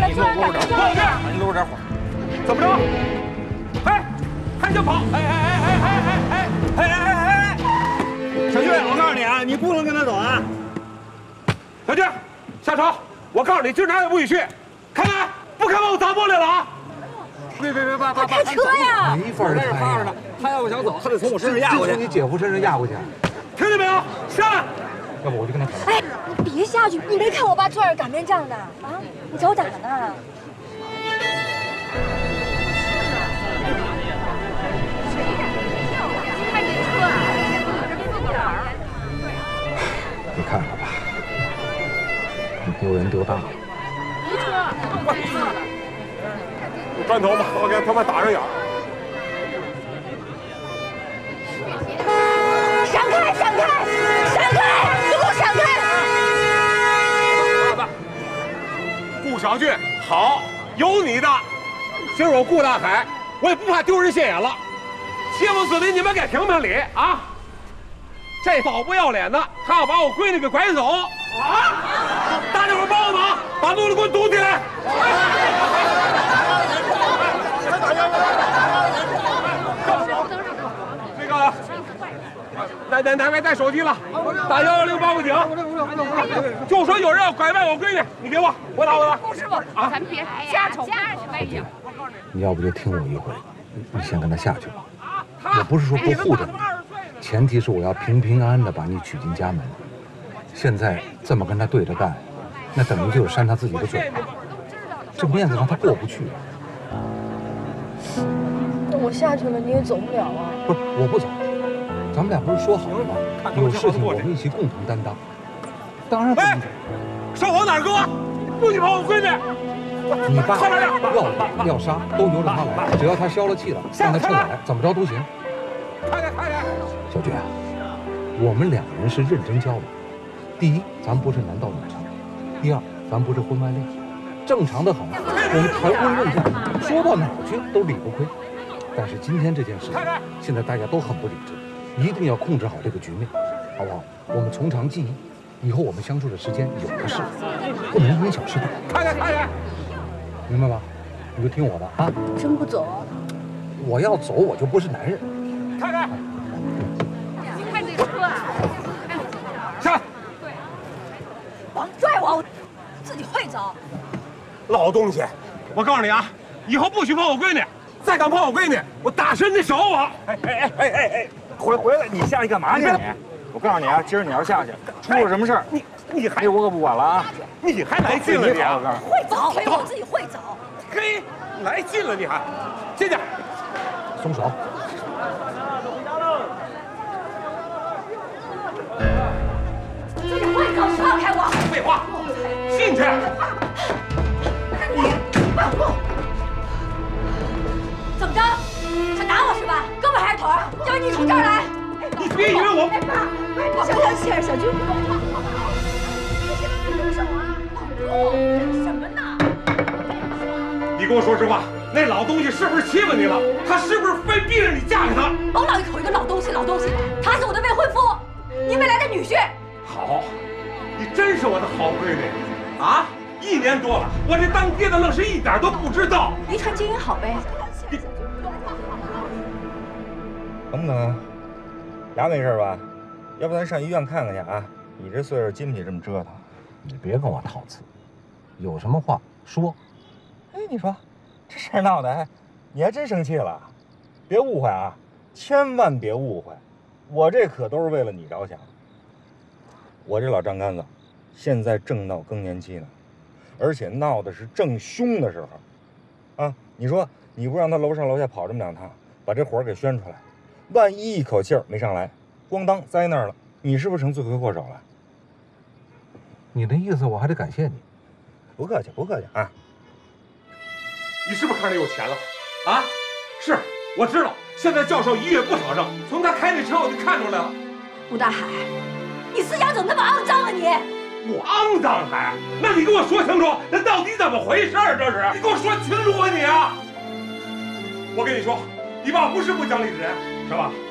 了，突然感觉撞了。 你搂着点火，怎么着？哎，还想跑？哎！小俊，我告诉你啊，你不能跟他走啊！小俊，下车！我告诉你，今儿哪也不许去！开门，不开门我砸玻璃了啊！别，爸， 开车呀！ 没法开着呢，他要不想走，他得从我身上压过去。 从你姐夫身上压过去。 听见没有？下来！ 要不我就跟他吵。 哎，你别下去！你没看我爸昨儿擀面杖的啊？你找我咋了呢？ 你看看吧，你丢人丢大了。 砖头吧，我给他们打上眼。 闪开！闪开！闪开！你给我闪开！ 顾小俊，好，有你的。今儿我顾大海，我也不怕丢人现眼了。切不死的，你们给评评理啊！这老不要脸的，他要把我闺女给拐走啊！大家伙帮我忙，把路给我堵起来！那个，哪位带手机了？打110报个警。就说有人要拐卖我闺女，你给我打。 顾师傅啊，咱别瞎吵。 你要不就听我一回，你先跟他下去吧。我不是说不护着你，前提是我要平平安安的把你娶进家门。现在这么跟他对着干，那等于就是扇他自己的嘴巴，这面子上他过不去。 那我下去了，你也走不了啊。 不是，我不走，咱们俩不是说好了吗？有事情我们一起共同担当。当然不能走。 上往哪儿搁？不许跑我闺女！ 你爸要打要杀都由着他来，只要他消了气了，让他撤来，怎么着都行。 开！ 小军啊，我们两个人是认真交往。第一，咱不是男盗女娼；第二，咱不是婚外恋，正常的很。我们谈婚论嫁，说到哪儿去都理不亏。但是今天这件事情，现在大家都很不理智，一定要控制好这个局面，好不好？我们从长计议，以后我们相处的时间有的是，不能因小失大。 开！ 明白吧？你就听我的啊！ 真不走啊？ 我要走，我就不是男人。 开！ 你看这车啊！ 下来！ 甭拽我自己会走。 老东西，我告诉你啊，以后不许碰我闺女，再敢碰我闺女，我打伸你手我！ 哎，回来，你下去干嘛去？我告诉你啊，今儿你要下去，出了什么事儿，你还我可不管了啊！ 你还来劲了你啊！ 会走，我自己会走。 嘿，来劲了你还，进去。 松手。 自己会走，放开我！ 废话，进去。 你放过！怎么着？想打我是吧？胳膊还是腿儿？要不你从这儿来。 你别以为我…… 你小心点，小军。你动手啊！什么呢？ 你跟我说实话，那老东西是不是欺负你了？他是不是非逼着你嫁给他？ 甭老一口一个老东西的，他是我的未婚夫，你未来的女婿。 好，你真是我的好闺女啊！1年多了，我这当爹的愣是一点都不知道。 遗传基因好呗。 等等，牙没事吧？要不咱上医院看看去啊？你这岁数经不起这么折腾。 你别跟我套词，有什么话说。 哎，你说这事儿闹的，你还真生气了？别误会啊，千万别误会，我这可都是为了你着想。我这老张杆子，现在正闹更年期呢，而且闹的是正凶的时候。啊，你说你不让他楼上楼下跑这么2趟，把这火给宣出来，万一一口气儿没上来，咣当栽那儿了，你是不是成罪魁祸首了？ 你的意思我还得感谢你。 不客气啊。 你是不是看着有钱了？啊，是，我知道。现在教授一月不少挣，从他开那车我就看出来了。 吴大海，你思想怎么那么肮脏啊你？ 我肮脏还？那你跟我说清楚，这到底怎么回事？这是你给我说清楚啊你啊！我跟你说，你爸不是不讲理的人，是吧？